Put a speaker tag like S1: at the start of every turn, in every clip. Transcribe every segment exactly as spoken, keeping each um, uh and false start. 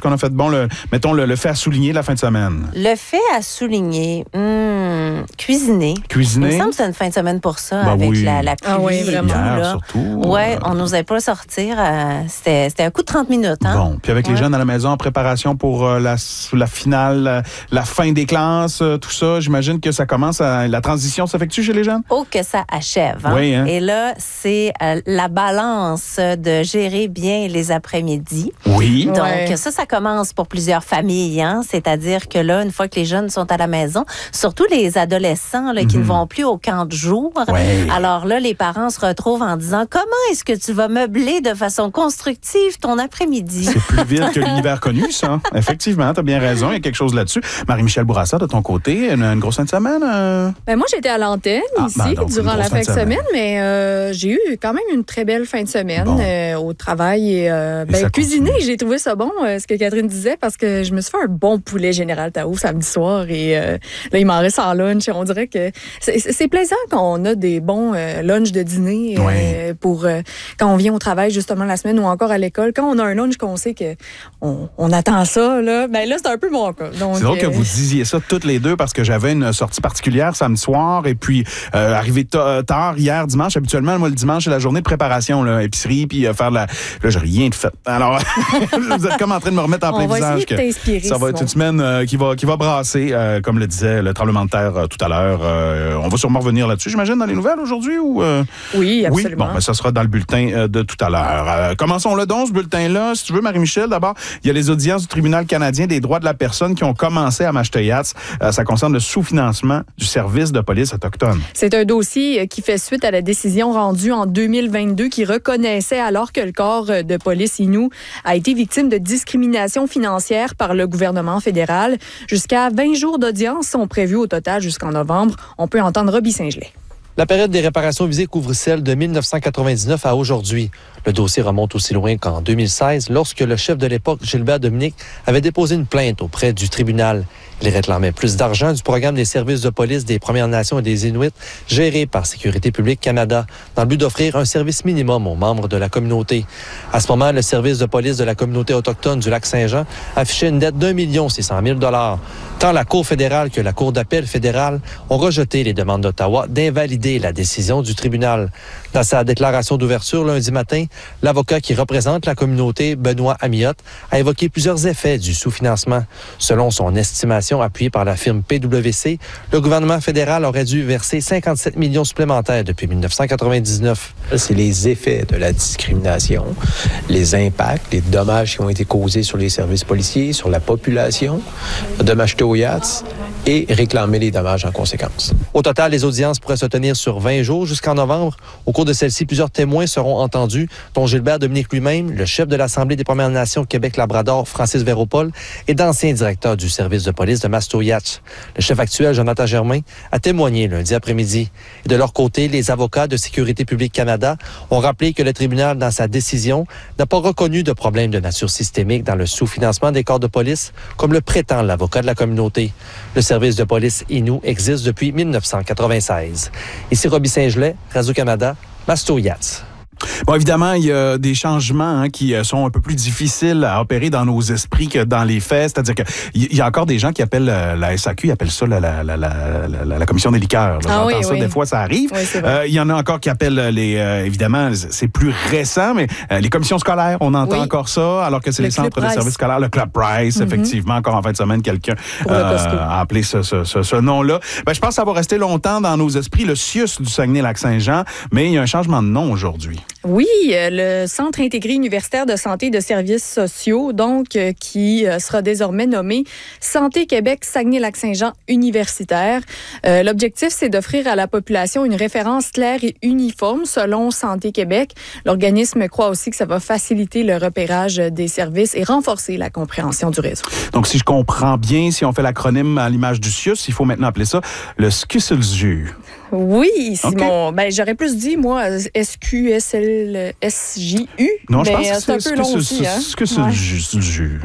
S1: qu'on a fait de bon, le, mettons, le, le fait à souligner de la fin de semaine?
S2: Le fait à souligner, hmm, cuisiner.
S1: Cuisiner?
S2: Il me semble que c'est une fin de semaine pour ça,
S1: ben
S2: avec
S1: oui.
S2: la, la pluie.
S3: Ah oui, vraiment.
S1: Hier,
S2: là.
S1: surtout.
S2: Oui,
S1: euh...
S2: on n'osait pas sortir. Euh, c'était, c'était un coup de trente minutes. Hein?
S1: Bon, puis avec
S2: ouais.
S1: les jeunes à la maison en préparation pour euh, la, la finale, la, la fin des classes, euh, tout ça, j'imagine que ça commence à... La transition s'effectue chez les jeunes?
S2: Oh, que ça achève. Hein?
S1: Oui, hein?
S2: Et là, c'est euh, la balance de gérer bien les après-midi.
S1: Oui.
S2: Donc,
S3: ouais.
S2: ça, ça commence pour plusieurs familles. Hein? C'est-à-dire que là, une fois que les jeunes sont à la maison, surtout les adolescents là, qui mm-hmm. ne vont plus au camp de jour,
S1: ouais.
S2: alors là, les parents se retrouvent en disant « Comment est-ce que tu vas meubler de façon constructive ton après-midi? »
S1: C'est plus vite que l'univers connu, ça. Effectivement, tu as bien raison, il y a quelque chose là-dessus. Marie-Michel Bourassa, de ton côté, une, une grosse fin de semaine? Euh...
S3: Ben moi, j'étais à l'antenne
S1: ah,
S3: ici
S1: ben donc,
S3: durant la fin de semaine,
S1: semaine
S3: mais euh, j'ai eu quand même une très belle fin de semaine
S1: bon.
S3: euh, au travail. Et, euh,
S1: et
S3: ben, cuisiner, j'ai trouvé ça bon, euh, ce que Catherine disait, parce que je me suis fait un bon poulet Général Tao samedi soir et euh, là, il m'en reste en lunch. On dirait que c'est, c'est plaisant quand on a des bons euh, lunchs de dîner euh, oui. pour euh, quand on vient au travail justement la semaine ou encore à l'école. Quand on a un lunch qu'on sait que on, on attend ça, là, ben là, c'est un peu mon cas. Donc,
S1: c'est drôle
S3: euh...
S1: que vous disiez ça toutes les deux parce que j'avais une sortie particulière samedi soir et puis euh, arrivé t- tard hier dimanche. Habituellement, moi, le dimanche, c'est la journée de préparation, là, épicerie, puis euh, faire de la... Là, j'ai rien de fait. Alors, vous êtes comme en train de me remettre en plein
S3: on va
S1: visage.
S3: Que
S1: ça va être une semaine euh, qui, va, qui va brasser, euh, comme le disait le tremblement de terre euh, tout à l'heure. Euh, on va sûrement revenir là-dessus, j'imagine, dans les nouvelles aujourd'hui? Ou, euh...
S3: Oui, absolument.
S1: Oui, bon, ben, ça sera dans le bulletin euh, de tout à l'heure. Euh, commençons-le donc, ce bulletin-là. Si tu veux, Marie-Michel, d'abord, il y a les audiences du tribunal canadien des droits de la personne qui ont commencé à Mashteuiatz. Euh, ça concerne le sous-financement du service de police autochtone.
S3: C'est un dossier qui fait suite à la décision rendue en deux mille vingt-deux qui reconnaissait alors que le corps de police Innu a été victime de discrimination financière par le gouvernement fédéral. Jusqu'à vingt jours d'audience sont prévus au total jusqu'en novembre. On peut entendre Roby Saint-Gelais.
S4: La période des réparations visées couvre celle de mille neuf cent quatre-vingt-dix-neuf à aujourd'hui. Le dossier remonte aussi loin qu'en deux mille seize, lorsque le chef de l'époque, Gilbert Dominique, avait déposé une plainte auprès du tribunal. Il réclamait plus d'argent du programme des services de police des Premières Nations et des Inuits, géré par Sécurité publique Canada, dans le but d'offrir un service minimum aux membres de la communauté. À ce moment, le service de police de la communauté autochtone du Lac-Saint-Jean affichait une dette d'un million six cent mille dollars. Tant la Cour fédérale que la Cour d'appel fédérale ont rejeté les demandes d'Ottawa d'invalider la décision du tribunal. Dans sa déclaration d'ouverture lundi matin, l'avocat qui représente la communauté, Benoît Amiotte, a évoqué plusieurs effets du sous-financement. Selon son estimation appuyée par la firme P W C, le gouvernement fédéral aurait dû verser cinquante-sept millions supplémentaires depuis mille neuf cent quatre-vingt-dix-neuf.
S5: C'est les effets de la discrimination, les impacts, les dommages qui ont été causés sur les services policiers, sur la population de Mashteuiatz et réclamer les dommages en conséquence.
S4: Au total, les audiences pourraient se tenir sur vingt jours jusqu'en novembre. Au cours de celle-ci, plusieurs témoins seront entendus, dont Gilbert Dominique lui-même, le chef de l'Assemblée des Premières Nations Québec-Labrador, Francis Véropol, et d'anciens directeurs du service de police de Mashteuiatz. Le chef actuel, Jonathan Germain, a témoigné lundi après-midi. Et de leur côté, les avocats de Sécurité publique Canada ont rappelé que le tribunal, dans sa décision, n'a pas reconnu de problème de nature systémique dans le sous-financement des corps de police, comme le prétend l'avocat de la communauté. Le service de police Innu existe depuis mille neuf cent quatre-vingt-seize. Ici Roby Saint-Gelais, Radio-Canada, Mashteuiatz.
S1: Bon, évidemment, il y a des changements hein, qui sont un peu plus difficiles à opérer dans nos esprits que dans les faits. C'est-à-dire qu'il y a encore des gens qui appellent la S A Q, ils appellent ça la, la, la, la, la, la commission des liqueurs.
S3: Ah,
S1: J'entends
S3: oui,
S1: ça,
S3: oui.
S1: des fois, ça arrive.
S3: Oui,
S1: euh, il y en a encore qui appellent les... Euh, évidemment, c'est plus récent, mais euh, les commissions scolaires, on entend
S3: oui.
S1: encore ça, alors que c'est
S3: le
S1: les centres
S3: Club
S1: de services scolaires. Le Club Price, mm-hmm. effectivement, encore en fin de semaine, quelqu'un euh, a appelé ce, ce, ce, ce nom-là. Ben, je pense que ça va rester longtemps dans nos esprits, le C I U S du Saguenay-Lac-Saint-Jean, mais il y a un changement de nom aujourd'hui.
S3: Oui, le Centre intégré universitaire de santé et de services sociaux, donc, euh, qui euh, sera désormais nommé Santé Québec Saguenay-Lac-Saint-Jean universitaire. Euh, l'objectif, c'est d'offrir à la population une référence claire et uniforme selon Santé Québec. L'organisme croit aussi que ça va faciliter le repérage des services et renforcer la compréhension du réseau.
S1: Donc, si je comprends bien, si on fait l'acronyme à l'image du C I U S, il faut maintenant appeler ça le S Q S L J U.
S3: Oui, Simon.
S1: Okay.
S3: Ben, j'aurais plus dit, moi, S Q S L S J U.
S1: Non, je
S3: mais
S1: pense que
S3: c'est un peu long aussi. Hein?
S1: Ce que c'est le jus.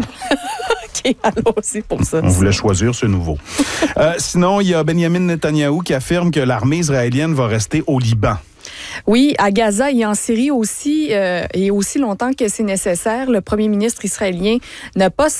S3: OK, alors c'est pour ça.
S1: On voulait choisir ce nouveau. euh, sinon, il y a Benjamin Netanyahou qui affirme que l'armée israélienne va rester au Liban.
S3: Oui, à Gaza et en Syrie aussi, euh, et aussi longtemps que c'est nécessaire, le premier ministre israélien n'a pas